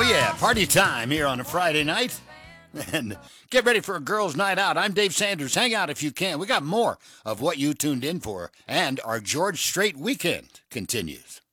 yeah, party time here on a Friday night. And get ready for a girls' night out. I'm Dave Sanders. Hang out if you can. We got more of what you tuned in for, and our George Strait weekend continues.